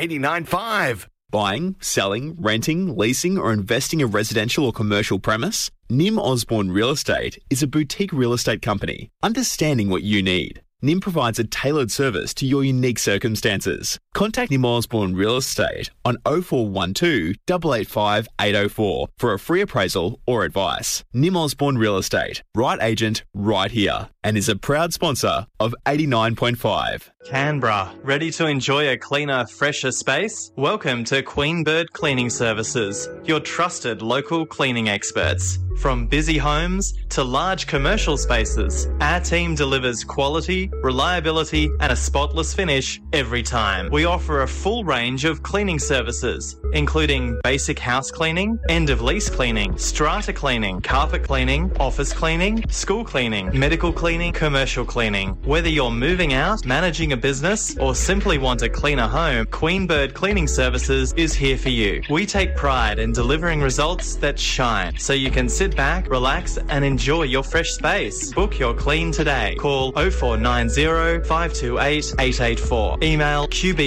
89.5. Buying, selling, renting, leasing or investing a residential or commercial premise? Nim Osborne Real Estate is a boutique real estate company, understanding what you need. Nim provides a tailored service to your unique circumstances. Contact Nim Osborne Real Estate on 0412 885 804 for a free appraisal or advice. Nim Osborne Real Estate, right agent, right here, and is a proud sponsor of 89.5. Canberra, ready to enjoy a cleaner, fresher space? Welcome to Queen Bird Cleaning Services, your trusted local cleaning experts. From busy homes to large commercial spaces, our team delivers quality, reliability and a spotless finish every time. We offer a full range of cleaning services, including basic house cleaning, end-of-lease cleaning, strata cleaning, carpet cleaning, office cleaning, school cleaning, medical cleaning, commercial cleaning. Whether you're moving out, managing a business or simply want a cleaner home, Queen Bird Cleaning Services is here for you. We take pride in delivering results that shine so you can sit back, relax and enjoy your fresh space. Book your clean today. Call 0490 528 884. Email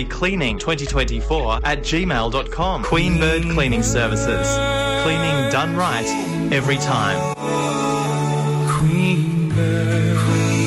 qbcleaning2024@gmail.com. Queen Bird Cleaning Services. Cleaning done right every time. Queen Bird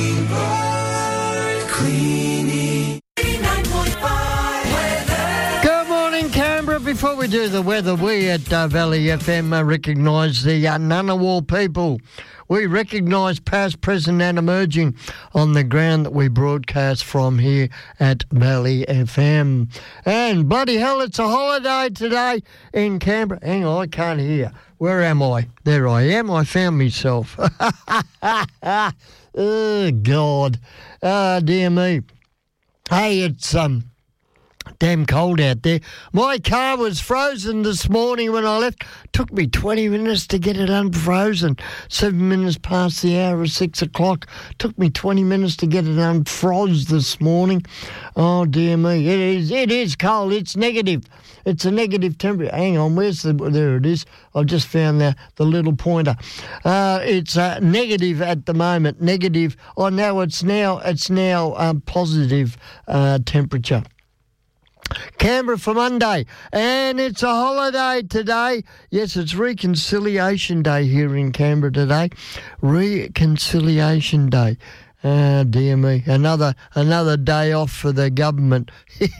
Cleaning. 89.5 weather. Good morning, Canberra. Before we do the weather, we at Valley FM recognise the Ngunnawal people. We recognise past, present and emerging on the ground that we broadcast from here at Valley FM. And bloody hell, it's a holiday today in Canberra. Hang on, I can't hear. Where am I? There I am. I found myself. Oh, God. Oh, dear me. Hey, it's damn cold out there. My car was frozen this morning when I left. Took me 20 minutes to get it unfrozen. 7 minutes past the hour of 6 o'clock. Took me 20 minutes to get it unfroze this morning. Oh, dear me. It is cold. It's negative. It's a negative temperature. Hang on, there it is. I just found the little pointer. It's negative at the moment. Negative. Oh, no, it's now positive temperature. Canberra for Monday, and it's a holiday today. Yes, it's Reconciliation Day here in Canberra today. Reconciliation Day. Oh, dear me. Another day off for the government.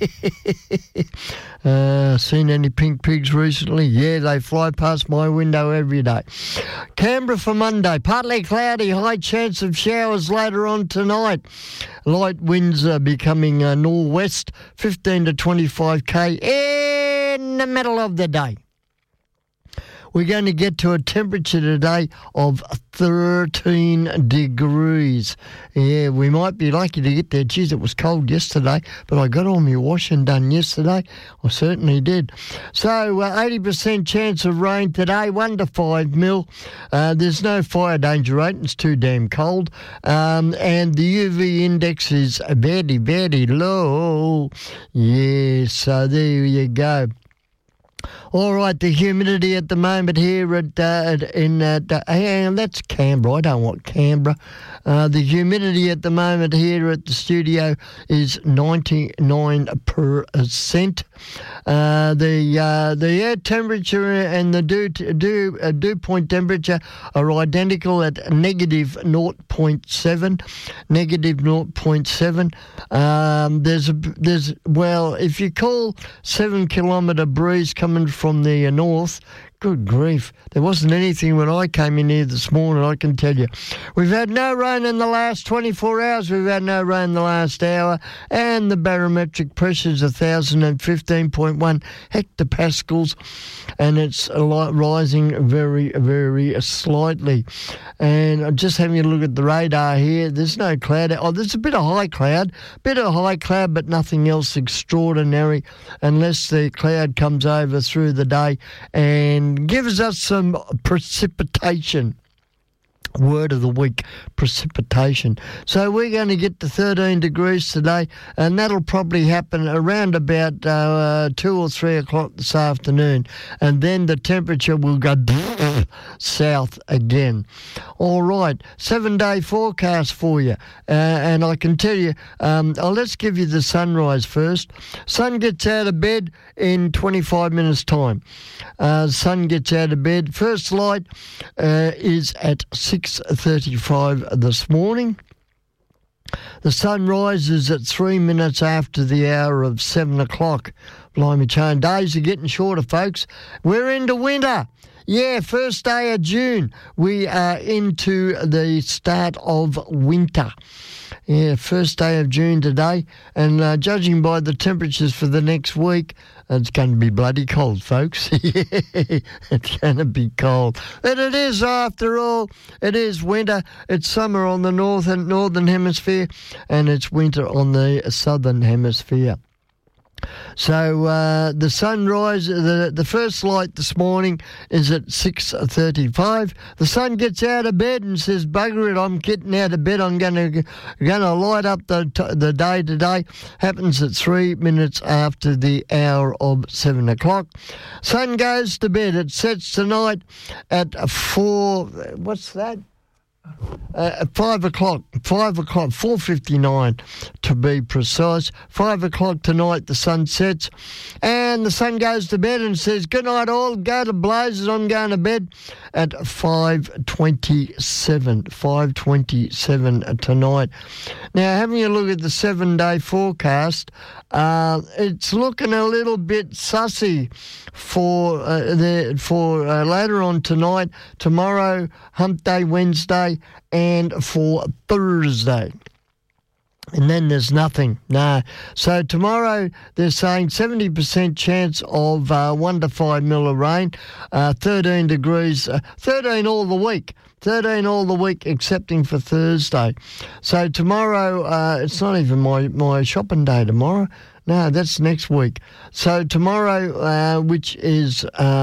Seen any pink pigs recently? Yeah, they fly past my window every day. Canberra for Monday. Partly cloudy, high chance of showers later on tonight. Light winds are becoming northwest, 15 to 25 k in the middle of the day. We're going to get to a temperature today of 13 degrees. Yeah, we might be lucky to get there. Geez, it was cold yesterday, but I got all my washing done yesterday. I certainly did. So 80% chance of rain today, 1 to 5 mil. There's no fire danger rate. It's too damn cold. And the UV index is very, very low. Yeah, so there you go. All right, the humidity at the moment here that's Canberra. I don't want Canberra. The humidity at the moment here at the studio is 99%. The air temperature and the dew point temperature are identical at negative 0.7. Negative 0.7. If you call 7 kilometre breeze coming from the north, good grief, there wasn't anything when I came in here this morning, I can tell you. We've had no rain in the last 24 hours, we've had no rain in the last hour, and the barometric pressure is 1,015.1 hectopascals, and it's rising very, very slightly. And I'm just having a look at the radar here. There's no cloud. Oh, there's a bit of high cloud, but nothing else extraordinary, unless the cloud comes over through the day and gives us some precipitation. Word of the week, precipitation. So we're going to get to 13 degrees today, and that'll probably happen around about 2 or 3 o'clock this afternoon, and then the temperature will go south again. All right, 7-day forecast for you, and I can tell you, let's give you the sunrise first. Sun gets out of bed in 25 minutes' time. Sun gets out of bed. First light is at 6:35 this morning. The sun rises at 3 minutes after the hour of 7 o'clock. Blimey chain, days are getting shorter, folks. We're into winter. Yeah, first day of June. We are into the start of winter. Yeah, first day of June today. And judging by the temperatures for the next week, it's going to be bloody cold, folks. Yeah, it's going to be cold. And it is, after all, it is winter. It's summer on the northern hemisphere, and it's winter on the southern hemisphere. So the sunrise, the first light this morning is at 6:35. The sun gets out of bed and says, "Bugger it, I'm getting out of bed. I'm going to light up the day today." Happens at 3 minutes after the hour of 7 o'clock. Sun goes to bed. It sets tonight at 4. What's that? 5 o'clock, 4:59 to be precise. 5 o'clock tonight the sun sets, and the sun goes to bed and says, "Good night all, go to blazes, I'm going to bed," at 5:27 tonight. Now, having a look at the 7-day forecast, it's looking a little bit sussy for later on tonight, tomorrow, hump day Wednesday, and for Thursday. And then there's nothing. No. So tomorrow they're saying 70% chance of 1 to 5 mil of rain, 13 degrees, 13 all the week. 13 all the week, excepting for Thursday. So tomorrow, it's not even my shopping day tomorrow. No, that's next week. So tomorrow, which is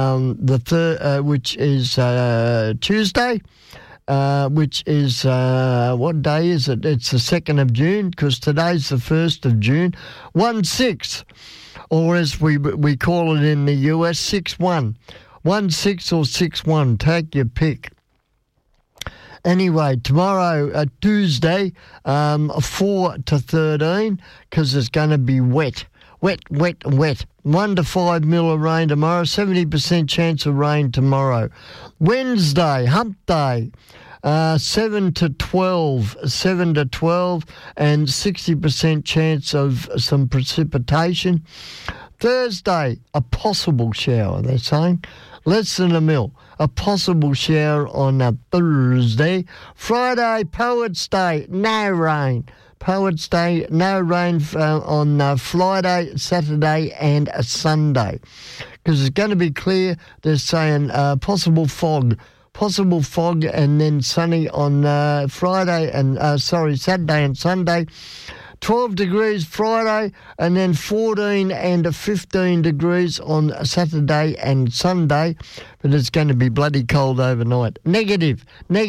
Tuesday, which is, what day is it? It's the 2nd of June, because today's the 1st of June. 1/6, or as we call it in the US, 6/1. 1/6 or 6/1, take your pick. Anyway, tomorrow, Tuesday, 4 to 13, because it's going to be wet. Wet. 1 to 5 mil of rain tomorrow, 70% chance of rain tomorrow. Wednesday, hump day, 7 to 12, and 60% chance of some precipitation. Thursday, a possible shower, they're saying. Less than a mil. A possible shower on a Thursday. Friday, Poets' Day, no rain. Poets' Day, no rain on Friday, Saturday and Sunday. Because it's going to be clear, they're saying possible fog. Possible fog, and then sunny on Saturday and Sunday. 12 degrees Friday, and then 14 and 15 degrees on Saturday and Sunday, but it's going to be bloody cold overnight. Negative 1,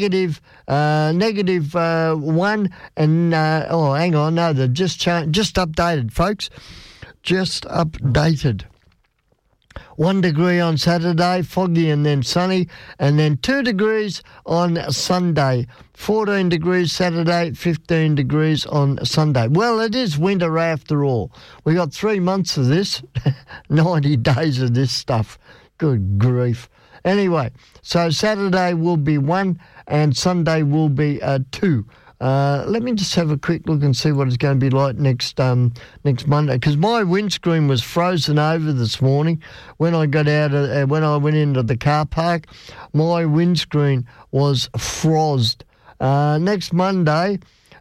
and hang on, no, they've just updated, folks. Just updated. 1 degree on Saturday, foggy and then sunny, and then 2 degrees on Sunday. 14 degrees Saturday, 15 degrees on Sunday. Well, it is winter after all. We got 3 months of this, 90 days of this stuff. Good grief. Anyway, so Saturday will be 1 and Sunday will be 2. Let me just have a quick look and see what it's going to be like next Monday, because my windscreen was frozen over this morning when I got out when I went into the car park. My windscreen was frozed. Next Monday,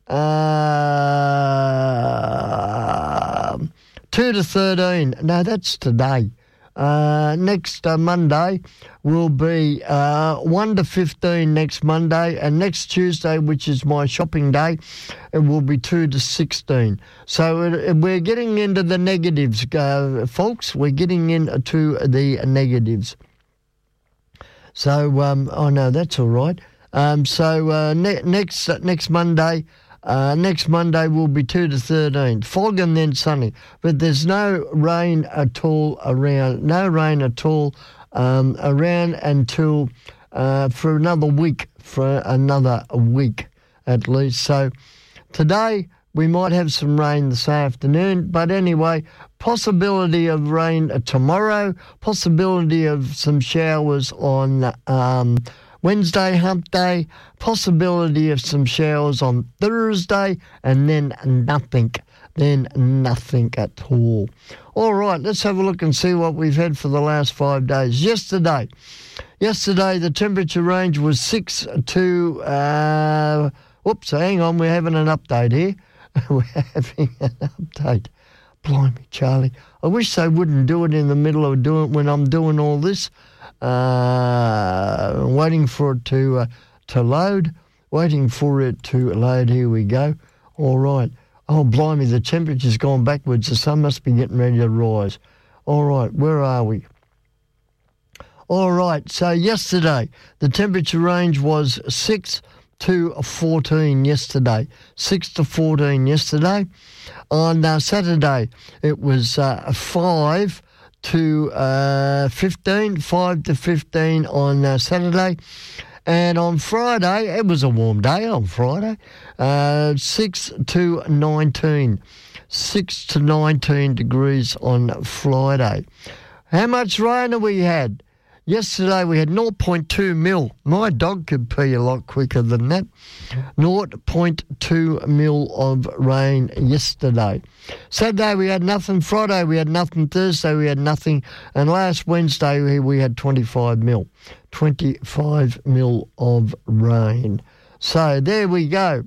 2 to 13. No, that's today. Next Monday will be 1 to 15 next Monday, and next Tuesday, which is my shopping day, it will be 2 to 16. So we're getting into the negatives, folks. We're getting into the negatives. So, oh no, that's all right. Next Monday. Next Monday will be 2 to 13. Fog and then sunny. But there's no rain at all around. No rain at all around until for another week. For another week at least. So today we might have some rain this afternoon. But anyway, possibility of rain tomorrow. Possibility of some showers on Wednesday, hump day, possibility of some showers on Thursday, and then nothing at all. All right, let's have a look and see what we've had for the last 5 days. Yesterday, the temperature range was 6 to, hang on, we're having an update here. We're having an update. Blimey, Charlie. I wish they wouldn't do it in the middle of doing when I'm doing all this. Waiting for it to load. Waiting for it to load. Here we go. All right. Oh, blimey, the temperature's gone backwards. The sun must be getting ready to rise. All right, where are we? All right, so yesterday, the temperature range was 6 to 14 yesterday. 6 to 14 yesterday. On Saturday, it was 5 to 15, 5 to 15 on Saturday. And on Friday, it was a warm day on Friday, 6 to 19. 6 to 19 degrees on Friday. How much rain have we had? Yesterday we had 0.2 mil. My dog could pee a lot quicker than that. 0.2 mil of rain yesterday. Saturday we had nothing. Friday we had nothing. Thursday we had nothing. And last Wednesday we had 25 mil. 25 mil of rain. So there we go.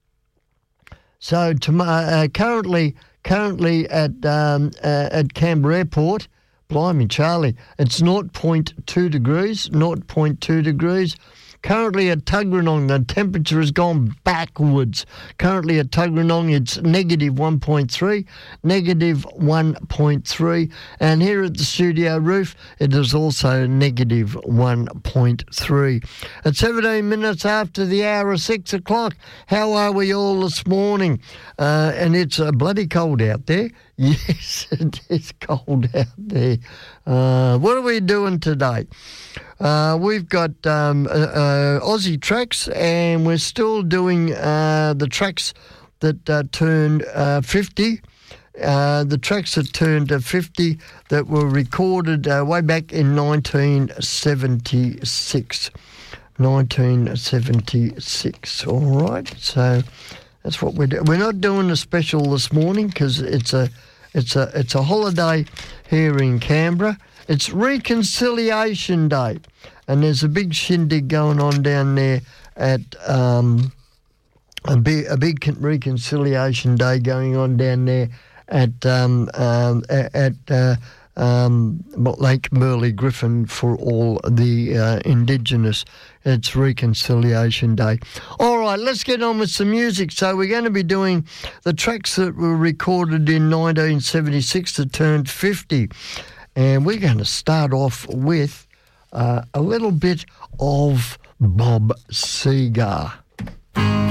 So currently at Canberra Airport, blimey, Charlie, it's 0.2 degrees, 0.2 degrees. Currently at Tuggeranong, the temperature has gone backwards. Currently at Tuggeranong, it's negative 1.3, negative 1.3. And here at the studio roof, it is also negative 1.3. At 17 minutes after the hour of 6 o'clock, how are we all this morning? And it's bloody cold out there. Yes, it is cold out there. What are we doing today? We've got Aussie tracks, and we're still doing the tracks that turned 50. The tracks that turned 50 that were recorded way back in 1976. 1976. All right, so that's what we're doing. We're not doing a special this morning because it's a holiday here in Canberra. It's Reconciliation Day, and there's a big shindig going on down there at a big Reconciliation Day going on down there at Lake Burley Griffin for all the Indigenous. It's Reconciliation Day. All right, let's get on with some music. So we're going to be doing the tracks that were recorded in 1976 that turned 50. And we're going to start off with a little bit of Bob Seger.